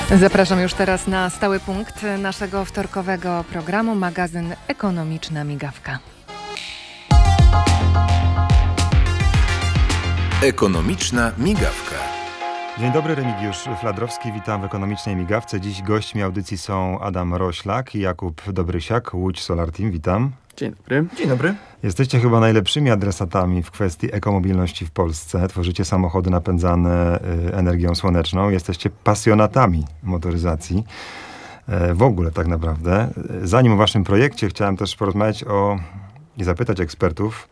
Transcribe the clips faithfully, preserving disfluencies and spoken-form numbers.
Zapraszam już teraz na stały punkt naszego wtorkowego programu, magazyn Ekonomiczna Migawka. Ekonomiczna Migawka. Dzień dobry, Remigiusz Fladrowski, witam w Ekonomicznej Migawce. Dziś gośćmi audycji są Adam Roślak i Jakub Dobrysiak, Łódź Solar Team. Witam. Dzień dobry. Dzień dobry. Jesteście chyba najlepszymi adresatami w kwestii ekomobilności w Polsce. Tworzycie samochody napędzane y, energią słoneczną. Jesteście pasjonatami motoryzacji. Y, w ogóle tak naprawdę. Zanim o waszym projekcie, chciałem też porozmawiać o i zapytać ekspertów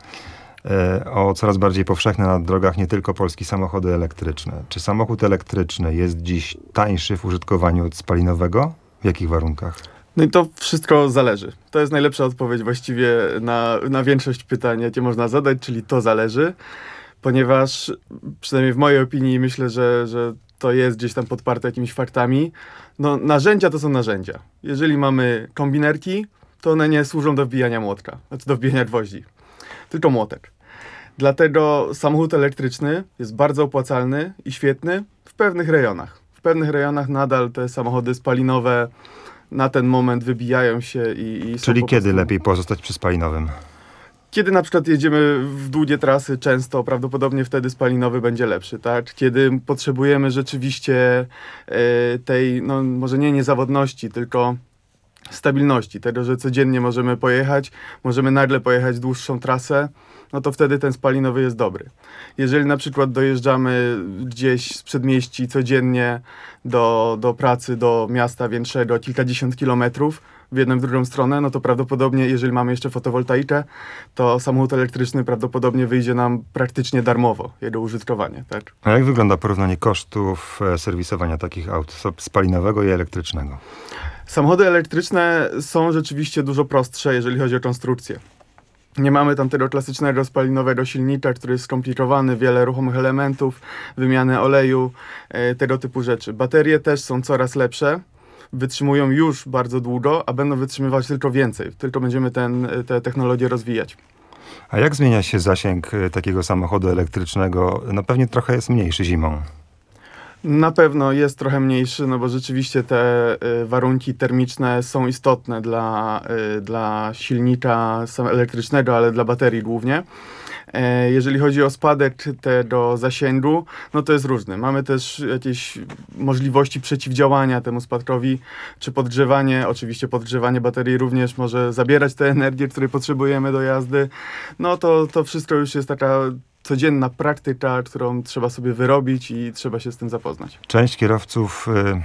y, o coraz bardziej powszechne na drogach nie tylko polskie samochody elektryczne. Czy samochód elektryczny jest dziś tańszy w użytkowaniu od spalinowego? W jakich warunkach? No i to wszystko zależy. To jest najlepsza odpowiedź właściwie na, na większość pytań, jakie można zadać, czyli to zależy, ponieważ przynajmniej w mojej opinii myślę, że, że to jest gdzieś tam podparte jakimiś faktami. No, narzędzia to są narzędzia. Jeżeli mamy kombinerki, to one nie służą do wbijania młotka, znaczy do wbijania gwoździ, tylko młotek. Dlatego samochód elektryczny jest bardzo opłacalny i świetny w pewnych rejonach. W pewnych rejonach nadal te samochody spalinowe na ten moment wybijają się i, i są Czyli po kiedy prostu... lepiej pozostać przy spalinowym? Kiedy na przykład jedziemy w długie trasy często, prawdopodobnie wtedy spalinowy będzie lepszy, tak? Kiedy potrzebujemy rzeczywiście e, tej, no może nie niezawodności, tylko stabilności, tego, że codziennie możemy pojechać, możemy nagle pojechać dłuższą trasę, no to wtedy ten spalinowy jest dobry. Jeżeli na przykład dojeżdżamy gdzieś z przedmieści codziennie do, do pracy, do miasta większego, kilkadziesiąt kilometrów w jedną, w drugą stronę, no to prawdopodobnie, jeżeli mamy jeszcze fotowoltaikę, to samochód elektryczny prawdopodobnie wyjdzie nam praktycznie darmowo, jego użytkowanie, tak? A jak wygląda porównanie kosztów e, serwisowania takich aut spalinowego i elektrycznego? Samochody elektryczne są rzeczywiście dużo prostsze, jeżeli chodzi o konstrukcję. Nie mamy tam tego klasycznego spalinowego silnika, który jest skomplikowany, wiele ruchomych elementów, wymiany oleju, e, tego typu rzeczy. Baterie też są coraz lepsze, wytrzymują już bardzo długo, a będą wytrzymywać tylko więcej. Tylko będziemy ten, te technologie rozwijać. A jak zmienia się zasięg e, takiego samochodu elektrycznego? No pewnie trochę jest mniejszy zimą. Na pewno jest trochę mniejszy, no bo rzeczywiście te y, warunki termiczne są istotne dla, y, dla silnika elektrycznego, ale dla baterii głównie. E, jeżeli chodzi o spadek tego zasięgu, no to jest różny. Mamy też jakieś możliwości przeciwdziałania temu spadkowi, czy podgrzewanie, oczywiście podgrzewanie baterii również może zabierać tę energię, której potrzebujemy do jazdy. No to, to wszystko już jest taka codzienna praktyka, którą trzeba sobie wyrobić i trzeba się z tym zapoznać. Część kierowców y,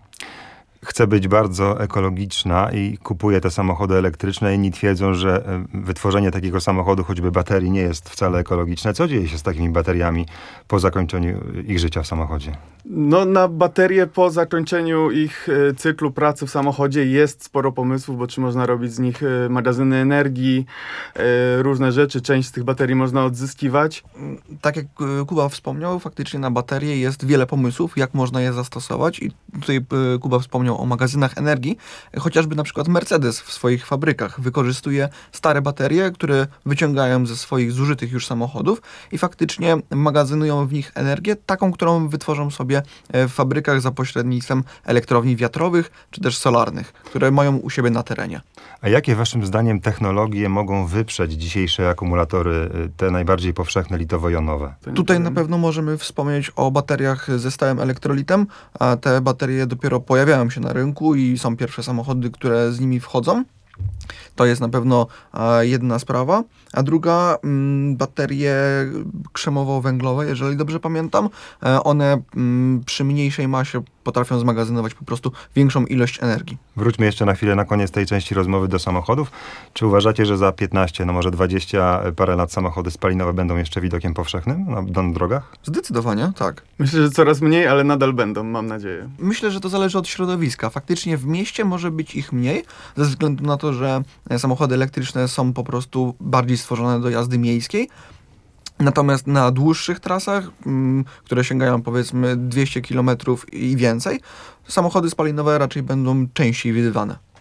chce być bardzo ekologiczna i kupuje te samochody elektryczne. Inni twierdzą, że y, wytworzenie takiego samochodu, choćby baterii, nie jest wcale ekologiczne. Co dzieje się z takimi bateriami po zakończeniu ich życia w samochodzie? No na baterie po zakończeniu ich y, cyklu pracy w samochodzie jest sporo pomysłów, bo czy można robić z nich y, magazyny energii, y, różne rzeczy, część z tych baterii można odzyskiwać. Tak jak y, Kuba wspomniał, faktycznie na baterie jest wiele pomysłów, jak można je zastosować i tutaj y, Kuba wspomniał o magazynach energii. Chociażby na przykład Mercedes w swoich fabrykach wykorzystuje stare baterie, które wyciągają ze swoich zużytych już samochodów i faktycznie magazynują w nich energię, taką, którą wytworzą sobie w fabrykach za pośrednictwem elektrowni wiatrowych czy też solarnych, które mają u siebie na terenie. A jakie waszym zdaniem technologie mogą wyprzeć dzisiejsze akumulatory, te najbardziej powszechne litowo-jonowe? Tutaj na pewno możemy wspomnieć o bateriach ze stałym elektrolitem, a te baterie dopiero pojawiają się na rynku i są pierwsze samochody, które z nimi wchodzą. To jest na pewno e, jedna sprawa. A druga, m, baterie krzemowo-węglowe, jeżeli dobrze pamiętam, e, one m, przy mniejszej masie potrafią zmagazynować po prostu większą ilość energii. Wróćmy jeszcze na chwilę na koniec tej części rozmowy do samochodów. Czy uważacie, że za piętnaście, no może dwadzieścia parę lat samochody spalinowe będą jeszcze widokiem powszechnym na, na drogach? Zdecydowanie, tak. Myślę, że coraz mniej, ale nadal będą, mam nadzieję. Myślę, że to zależy od środowiska. Faktycznie w mieście może być ich mniej, ze względu na to, że samochody elektryczne są po prostu bardziej stworzone do jazdy miejskiej. Natomiast na dłuższych trasach, m, które sięgają powiedzmy dwieście kilometrów i więcej, samochody spalinowe raczej będą częściej widywane.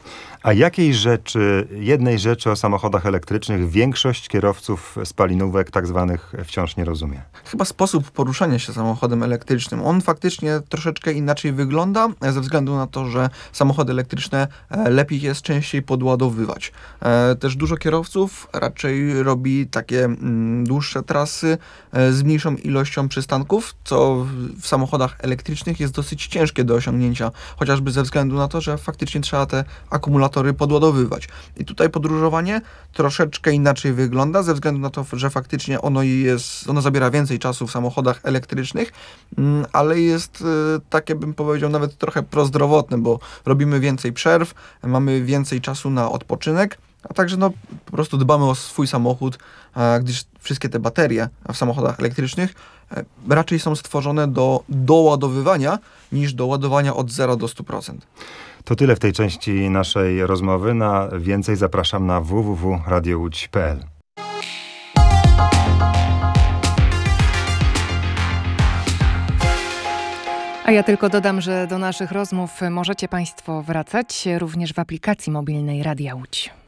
A jakiej rzeczy, jednej rzeczy o samochodach elektrycznych większość kierowców spalinówek tak zwanych wciąż nie rozumie? Chyba sposób poruszania się samochodem elektrycznym. On faktycznie troszeczkę inaczej wygląda, ze względu na to, że samochody elektryczne e, lepiej jest częściej podładowywać. E, też dużo kierowców raczej robi takie mm, dłuższe trasy e, z mniejszą ilością przystanków, co w, w samochodach elektrycznych jest dosyć ciężkie do osiągnięcia, chociażby ze względu na to, że faktycznie trzeba te akumulatory podładowywać. I tutaj podróżowanie troszeczkę inaczej wygląda, ze względu na to, że faktycznie ono jest, ono zabiera więcej czasu w samochodach elektrycznych, mm, ale jest e, takie, bym powiedział, nawet trochę prozdrowotne, bo robimy więcej przerw, mamy więcej czasu na odpoczynek, a także no, po prostu dbamy o swój samochód, a gdyż wszystkie te baterie w samochodach elektrycznych e, raczej są stworzone do doładowywania niż do ładowania od zera do stu procent. To tyle w tej części naszej rozmowy. Na więcej zapraszam na w w w kropka radio łódź kropka p l. A ja tylko dodam, że do naszych rozmów możecie Państwo wracać również w aplikacji mobilnej Radia Łódź.